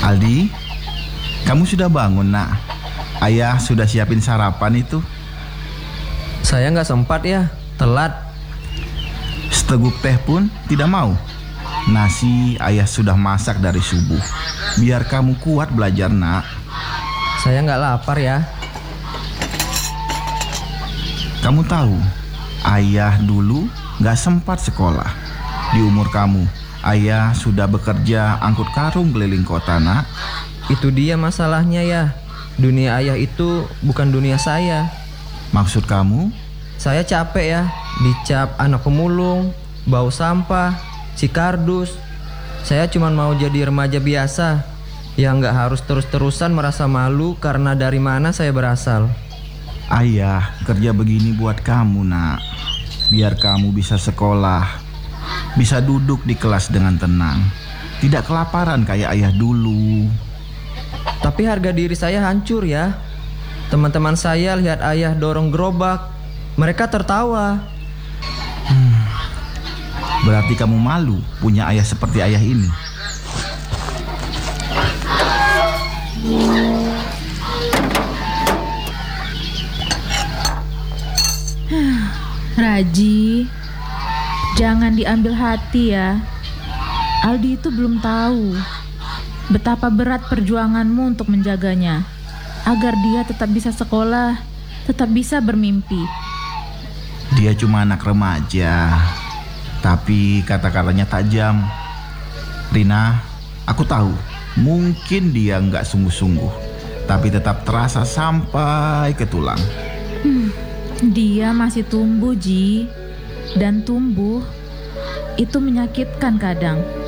Aldi, kamu sudah bangun, nak? Ayah sudah siapin sarapan itu. Saya nggak sempat ya, telat. Seteguk teh pun tidak mau. Nasi ayah sudah masak dari subuh. Biar kamu kuat belajar, nak. Saya nggak lapar ya. Kamu tahu, ayah dulu nggak sempat sekolah. Di umur kamu, ayah sudah bekerja angkut karung keliling kota, nak. Itu dia masalahnya ya. Dunia ayah itu bukan dunia saya. Maksud kamu? Saya capek ya, dicap anak pemulung, bau sampah, si kardus. Saya cuma mau jadi remaja biasa yang nggak harus terus-terusan merasa malu karena dari mana saya berasal. Ayah kerja begini buat kamu, nak. Biar kamu bisa sekolah, bisa duduk di kelas dengan tenang, tidak kelaparan kayak ayah dulu. Tapi harga diri saya hancur ya. Teman-teman saya lihat ayah dorong gerobak, mereka tertawa. Berarti kamu malu punya ayah seperti ayah ini. Raji, jangan diambil hati ya. Aldi itu belum tahu betapa berat perjuanganmu untuk menjaganya, agar dia tetap bisa sekolah, tetap bisa bermimpi. Dia cuma anak remaja, tapi kata-katanya tajam. Rina, aku tahu mungkin dia nggak sungguh-sungguh, tapi tetap terasa sampai ke tulang. Dia masih tumbuh, Ji. Dan tumbuh itu menyakitkan kadang.